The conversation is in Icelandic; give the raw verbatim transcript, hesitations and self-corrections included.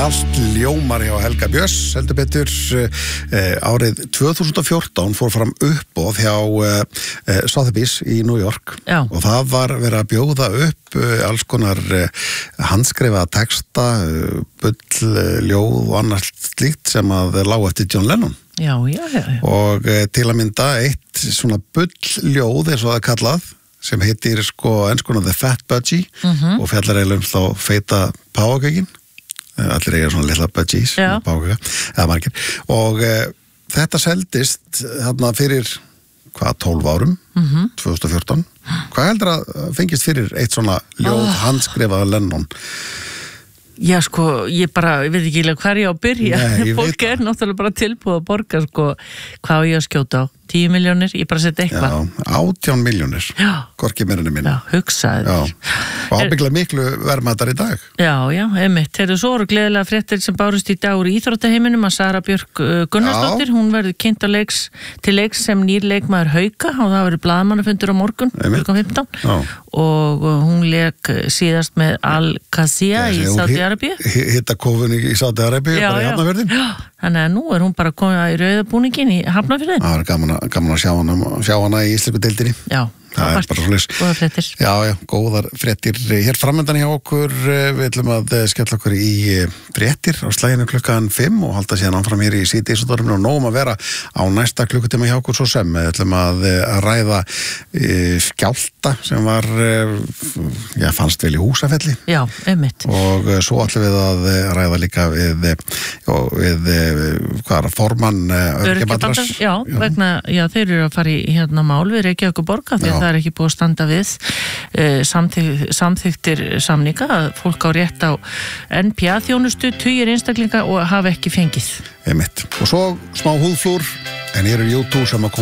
Allt ljómar hjá Helga Björns, heldur betur. Eh, árið tvö þúsund og fjórtán fór fram uppboð hjá eh, Sotheby's í New York. Já. Og það var verið að bjóða upp eh, alls konar eh, handskrifaða texta, eh, bull, eh, ljóð og annars slíkt sem að lá eftir John Lennon. Já, já, já. já. Og eh, til að mynda eitt svona bull ljóð, eins og það er kallað, sem heitir sko enskona The Fat Budgie Mhm. og fjallar eiginlega um þá feita páfagaukin. Allir eiga svona litla budgies, Já. páfagauka, eða margir. Og uh, þetta seldist þarna fyrir, hvað, tólf árum, Mhm. tvö þúsund og fjórtán. Hvað heldur að fengist fyrir eitt svona ljóð Oh. handskrifaða Lennon? Já, sko, ég bara, ég veit ekki alveg hver ég á að byrja. Nei, ég Fólk veit er náttúrulega bara tilbúið að borga, sko, hvað á ég að skjóta á? Tíu miljónir? Ég bara setja eitthvað. Já, átján milljónir, Já. hvorki meira en minna. Já, hugsaði Já, þér. og ábygglega miklu verðmætar í dag. Já, já, einmitt. Þeir eru svo eru gleðilega fréttir sem bárust í dag úr íþróttaheiminum að Sara Björk uh, Gunnarsdóttir, hún verður kynnt á leiks, til leiks sem nýr leikmaður Hauka og það verður blaðamannafundur á morgun, Einmitt. klukkan fimmtán. Já. Og uh, hún leik síðast með Al-Qassia í Saudi-Arabíu. Hitta kofunni í Saudi-Arabíu, Já, bara í já. Hafnarfjörðin. Já, þannig að nú er hún bara komið í rauðabúningin í Hafnarfjörðin. Það var gaman að, gaman að sjá, hana, sjá hana í íslensku deildinni. Já, Það er bara svoleiðis. Góða fréttir. Já, já, góðar fréttir hér framöndan hjá okkur. Við ætlum að skella okkur í fréttir á slæginu klukkan fimm og halda síðan áfram hér í síðdegisútvarpinu og nógum að vera á næsta klukkutíma hjá okkur svo sem. Við ætlum að ræða e, skjálta sem var, já, fannst vel í Húsafelli. Já, einmitt. Og svo ætlum við að ræða líka við, við hvað er að formann Öryrkjabandalags. Já, já, vegna, já, þeir eru að fara í hérna mál við Reykjavíkurborg af því að Já. það er ekki búið að standa við uh, samþyk, samþyktir samninga að fólk á rétt á N P A-þjónustu, tugir einstaklinga og hafa ekki fengið. Einmitt. Og svo smá húðflúr, en hér er U two sem að koma